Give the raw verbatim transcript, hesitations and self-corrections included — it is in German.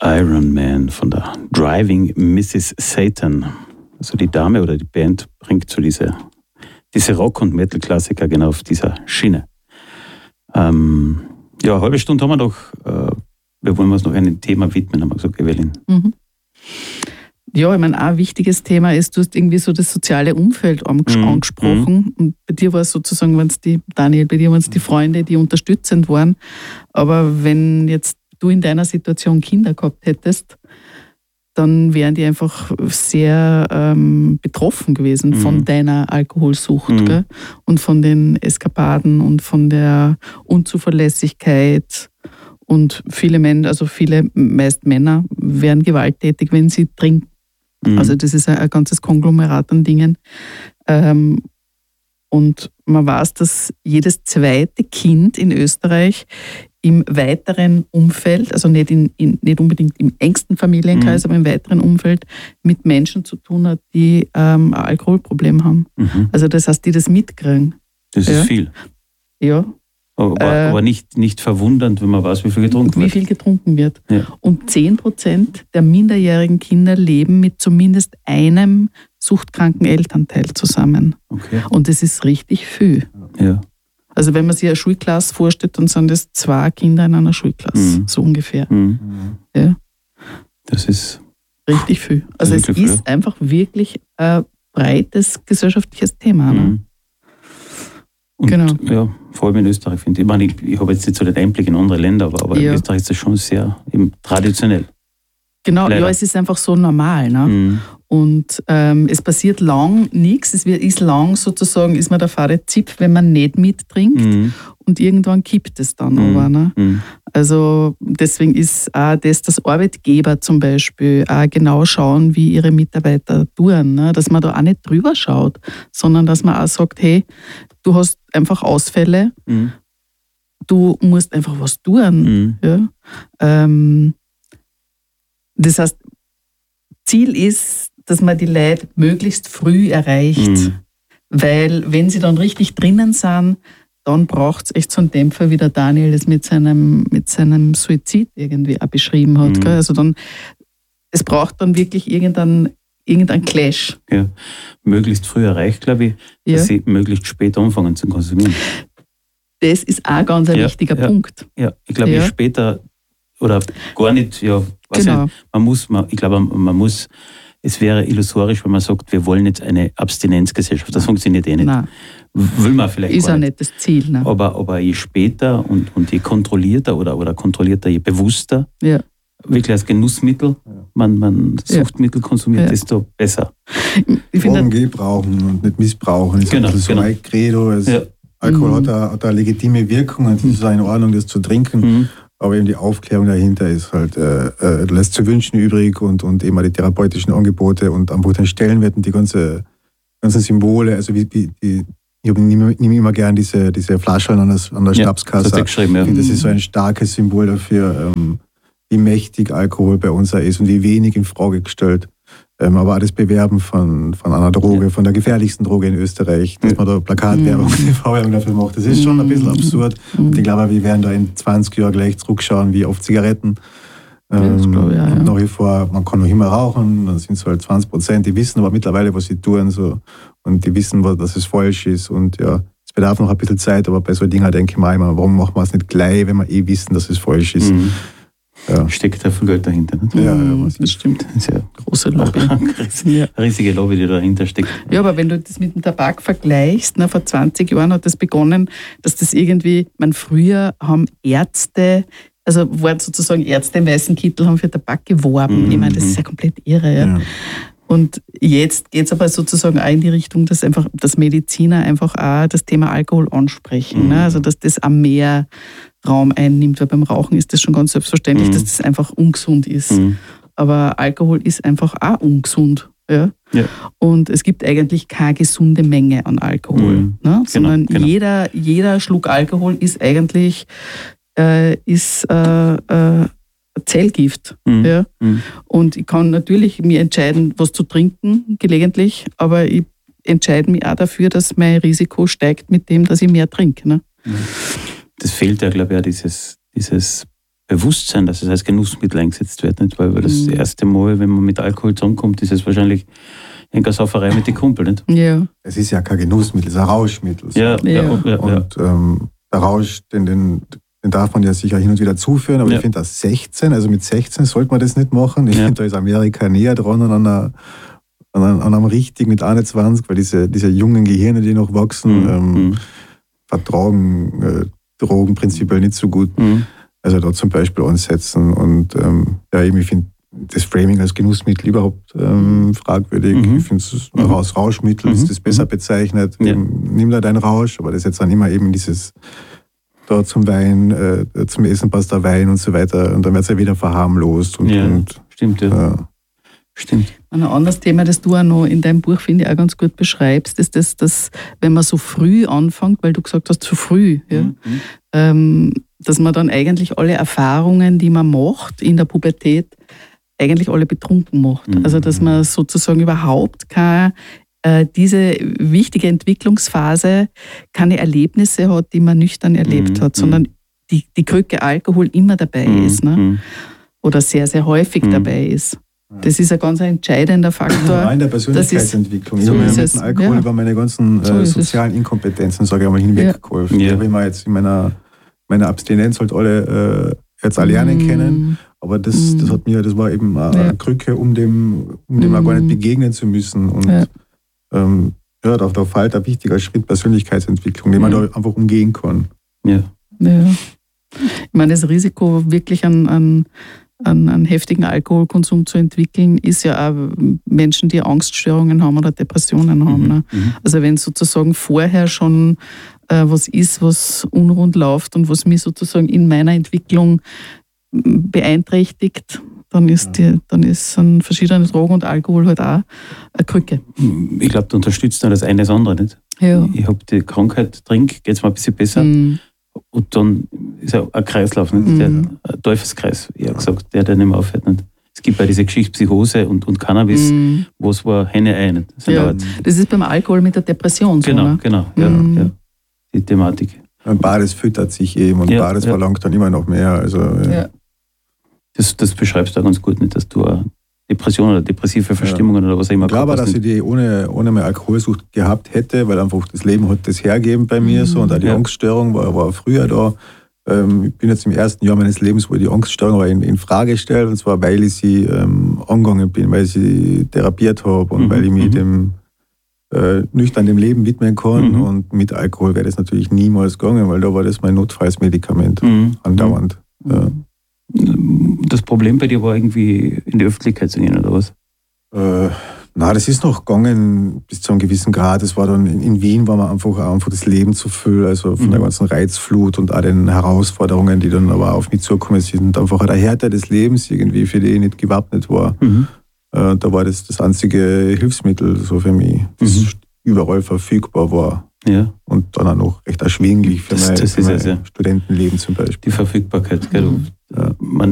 Iron Man von der Driving Missus Satan. Also die Dame oder die Band bringt so diese, diese Rock- und Metal-Klassiker genau auf dieser Schiene. Ähm, ja, eine halbe Stunde haben wir noch. Äh, wir wollen uns noch einem Thema widmen, haben wir gesagt, Evelyn. Mhm. Ja, ich meine, ein wichtiges Thema ist, du hast irgendwie so das soziale Umfeld Mhm. angesprochen. Und bei dir war es sozusagen, wenn es die, Daniel, bei dir waren es die Freunde, die unterstützend waren. Aber wenn jetzt du in deiner Situation Kinder gehabt hättest, dann wären die einfach sehr ähm, betroffen gewesen Mhm. von deiner Alkoholsucht, Mhm. gell? Und von den Eskapaden und von der Unzuverlässigkeit. Und viele Männer, also viele, meist Männer, wären gewalttätig, wenn sie trinken. Mhm. Also das ist ein, ein ganzes Konglomerat an Dingen. Ähm, und man weiß, dass jedes zweite Kind in Österreich im weiteren Umfeld, also nicht, in, in, nicht unbedingt im engsten Familienkreis, Mhm. aber im weiteren Umfeld mit Menschen zu tun hat, die ähm, ein Alkoholproblem haben. Mhm. Also das heißt, die das mitkriegen. Das Ja. ist viel. Ja, Aber, Äh, aber nicht, nicht verwundernd, wenn man weiß, wie viel getrunken wie wird. viel getrunken wird. Ja. Und zehn Prozent der minderjährigen Kinder leben mit zumindest einem suchtkranken Elternteil zusammen. Okay. Und das ist richtig viel. Ja. Also wenn man sich eine Schulklasse vorstellt, dann sind das zwei Kinder in einer Schulklasse, Mhm. so ungefähr. Mhm. Ja, Das ist. richtig viel. Also Das es ist wirklich ist einfach wirklich ein breites gesellschaftliches Thema. Ne? Mhm. Und Genau. ja, vor allem in Österreich finde ich. Ich meine, ich, ich habe jetzt nicht so den Einblick in andere Länder, aber, aber Ja. in Österreich ist das schon sehr eben, traditionell. Genau, Leider. ja, es ist einfach so normal. Ne? Mhm. Und ähm, es passiert lang nichts. Es wird, ist lang sozusagen, ist man der fade Zipf, wenn man nicht mittrinkt. Mhm. Und irgendwann kippt es dann Mhm. aber. Ne? Mhm. Also deswegen ist auch das, dass Arbeitgeber zum Beispiel auch genau schauen, wie ihre Mitarbeiter tun. Ne? Dass man da auch nicht drüber schaut, sondern dass man auch sagt, hey, du hast einfach Ausfälle, Mhm. du musst einfach was tun. Mhm. Ja? Ähm, das heißt, Ziel ist, dass man die Leute möglichst früh erreicht. Mhm. Weil wenn sie dann richtig drinnen sind, dann braucht es echt so einen Dämpfer, wie der Daniel das mit seinem, mit seinem Suizid irgendwie auch beschrieben hat. Mhm. Gell? Also dann, es braucht dann wirklich irgendeinen irgendein Clash. Ja. Möglichst früh erreicht, glaube ich, Ja. dass sie möglichst spät anfangen zu konsumieren. Das ist auch ganz ein Ja, wichtiger ja. Punkt. Ja, ich glaube, Ja. je später oder gar nicht, ja, weiß Genau. ich, man muss, man, ich glaube, man muss, es wäre illusorisch, wenn man sagt, wir wollen jetzt eine Abstinenzgesellschaft. Das funktioniert eh nicht. Nein, Will man vielleicht ist gar auch nicht. nicht das Ziel. Ne? Aber, aber je später und, und je kontrollierter oder, oder kontrollierter, je bewusster, Ja. wirklich als Genussmittel, man, man Suchtmittel konsumiert, Ja. desto besser. Ich Drogen finde, gebrauchen und nicht missbrauchen. Das Genau, ist so genau. mein Credo. Also Ja. Alkohol Mhm. hat, eine, hat eine legitime Wirkung und es ist auch in Ordnung, das zu trinken. Mhm. Aber eben die Aufklärung dahinter ist halt, äh, äh, lässt zu wünschen übrig und, und eben auch die therapeutischen Angebote und am den Stellenwert und die ganze, ganzen Symbole. Also wie, wie die, ich nehme nehm immer gern diese, diese Flaschen an der, an der Ja, Schnapskasse. das hast du geschrieben, ja. Ich finde, das ist so ein starkes Symbol dafür, ähm, wie mächtig Alkohol bei uns ist und wie wenig in Frage gestellt. Ähm, aber auch das Bewerben von, von einer Droge, Ja. von der gefährlichsten Droge in Österreich, dass Ja. man da Plakatwerbung, Mhm. T V-Werbung dafür macht, das ist schon ein bisschen absurd. Und ich glaube, wir werden da in zwanzig Jahren gleich zurückschauen wie auf Zigaretten. das Ähm, glaube ich auch, ja. und nach wie vor, man kann noch immer rauchen, dann sind es halt zwanzig Prozent, die wissen aber mittlerweile, was sie tun. So. Und die wissen, dass es falsch ist. Und ja, es bedarf noch ein bisschen Zeit, aber bei so Dingen denke ich mir immer, warum machen wir es nicht gleich, wenn wir eh wissen, dass es falsch ist. Mhm. Ja. Steckt da viel Geld dahinter. Nicht? Ja, ja, Mhm, was das stimmt. Das ist ja Große Lobby. eine Ja. riesige Lobby, die dahinter steckt. Ja, aber wenn du das mit dem Tabak vergleichst, na, vor zwanzig Jahren hat das begonnen, dass das irgendwie, man früher haben Ärzte, also waren sozusagen Ärzte im weißen Kittel, haben für Tabak geworben. Mhm. Ich meine, das ist ja komplett irre. Ja. Ja. Und jetzt geht es aber sozusagen auch in die Richtung, dass einfach, dass Mediziner einfach auch das Thema Alkohol ansprechen. Mhm. Ne? Also dass das auch mehr Raum einnimmt, weil beim Rauchen ist das schon ganz selbstverständlich, Mhm. dass das einfach ungesund ist. Mhm. Aber Alkohol ist einfach auch ungesund. Ja? Ja. Und es gibt eigentlich keine gesunde Menge an Alkohol. Mhm. Ne? Sondern genau. Jeder, jeder Schluck Alkohol ist eigentlich äh, ist, äh, äh, Zellgift. Mhm. Ja? Mhm. Und ich kann natürlich mir entscheiden, was zu trinken, gelegentlich, aber ich entscheide mich auch dafür, dass mein Risiko steigt mit dem, dass ich mehr trinke. Ne? Das fehlt ja, glaube ich, auch dieses, dieses Bewusstsein, dass es als Genussmittel eingesetzt wird. Nicht? Weil, weil das Mhm. erste Mal, wenn man mit Alkohol zusammenkommt, ist es wahrscheinlich eine Sauferei mit den Kumpeln. Nicht? Ja. Es ist ja kein Genussmittel, es ist ein Rauschmittel. So. Ja, ja, Ja. ja, ja. Und ähm, der Rausch, den, den, den darf man ja sicher hin und wieder zuführen, aber Ja. ich finde, dass sechzehn, also mit sechzehn sollte man das nicht machen. Ich Ja. finde, da ist Amerika näher dran an, einer, an, einem, an einem richtigen mit einundzwanzig, weil diese, diese jungen Gehirne, die noch wachsen, Mhm. ähm, Mhm. vertragen äh, Drogen prinzipiell nicht so gut. Mhm. Also da zum Beispiel ansetzen und ähm, ja, eben, ich finde das Framing als Genussmittel überhaupt ähm, fragwürdig. Mhm. Ich finde es Mhm. als Rauschmittel Mhm. ist das besser Mhm. bezeichnet. Ja. Eben, nimm da deinen Rausch, aber das ist jetzt dann immer eben dieses da zum Wein, äh, zum Essen passt der Wein und so weiter und dann wird es ja wieder verharmlost und, Ja. und Stimmt, ja. ja. Stimmt. Ein anderes Thema, das du auch noch in deinem Buch, finde ich, auch ganz gut beschreibst, ist das, dass, wenn man so früh anfängt, weil du gesagt hast, zu früh, ja, Mhm. ähm, dass man dann eigentlich alle Erfahrungen, die man macht in der Pubertät, eigentlich alle betrunken macht. Mhm. Also, dass man sozusagen überhaupt keine, äh, diese wichtige Entwicklungsphase keine Erlebnisse hat, die man nüchtern erlebt Mhm. hat, sondern die, die Krücke Alkohol immer dabei Mhm. ist, ne? Mhm. Oder sehr, sehr häufig Mhm. dabei ist. Das ist ein ganz entscheidender Faktor. Rein der Persönlichkeitsentwicklung. Das Ich ist- habe so mir ist mit dem es, Alkohol ja. über meine ganzen So äh, ist es. sozialen Inkompetenzen, sage ich mal, hinweggeholfen. Ja. Die habe ich mir jetzt in meiner, meiner Abstinenz halt alle äh, jetzt erlernen Mm. können. Aber das, Mm. das hat mir, das war eben eine Ja. Krücke, um dem, um dem auch gar nicht Mm. begegnen zu müssen. Und Ja. ähm, ja, da, da fällt ein wichtiger Schritt Persönlichkeitsentwicklung, den man Mhm. da einfach umgehen kann. Ja. Ja. Ich meine, das Risiko, wirklich einen, einen, einen, einen heftigen Alkoholkonsum zu entwickeln, ist ja auch Menschen, die Angststörungen haben oder Depressionen haben. Mhm. Ne? Mhm. Also wenn sozusagen vorher schon äh, was ist, was unrund läuft und was mich sozusagen in meiner Entwicklung m, beeinträchtigt, dann ist, die, dann ist ein verschiedene Drogen und Alkohol halt auch eine Krücke. Ich glaube, du unterstützt dann das eine das andere nicht. Ja. Ich habe die Krankheit, trink, geht es mir ein bisschen besser. Mhm. Und dann ist ja ein Kreislauf, nicht? Mhm. Der, ein Teufelskreis, eher gesagt, der, der nicht mehr aufhört. Nicht? Es gibt ja diese Geschichte Psychose und, und Cannabis, Mhm. wo es war Henne-Ei. Nicht? Das sind Ja. aber- Das ist beim Alkohol mit der Depression so. Genau, Ne? genau. Ja, Mhm. ja. Die Thematik. Und beides füttert sich eben und Ja, beides ja. verlangt dann immer noch mehr. Also, ja. Ja. Das, das beschreibst du auch ganz gut, nicht, dass du eine Depression oder depressive Verstimmungen oder was auch immer Ich glaube, gehabt hast, dass ich nicht? die ohne, ohne mehr Alkoholsucht gehabt hätte, weil einfach das Leben hat das hergeben bei mir so und auch die Ja. Angststörung war, war früher da. Ähm, ich bin jetzt im ersten Jahr meines Lebens, wo ich die Angststörung aber in, in Frage stelle, und zwar weil ich sie ähm, angegangen bin, weil ich sie therapiert habe und Mhm, weil ich mich mhm. dem äh, nüchtern dem Leben widmen kann. Mhm. Und mit Alkohol wäre das natürlich niemals gegangen, weil da war das mein Notfallsmedikament Mhm. andauernd. Ja. Das Problem bei dir war irgendwie in die Öffentlichkeit zu gehen, oder was? Äh, na, das ist noch gegangen bis zu einem gewissen Grad. Es war dann in, in Wien, war man einfach, einfach das Leben zu viel, also von Mhm. der ganzen Reizflut und auch den Herausforderungen, die dann aber auf mich zukommen sind, einfach eine Härte des Lebens irgendwie, für die ich nicht gewappnet war. Mhm. Äh, da war das das einzige Hilfsmittel so für mich, das Mhm. überall verfügbar war Ja, und dann auch noch recht erschwinglich für Das- mein, das für ist mein es, ja. Studentenleben zum Beispiel. die Verfügbarkeit. Gell? Mhm. Ja. Man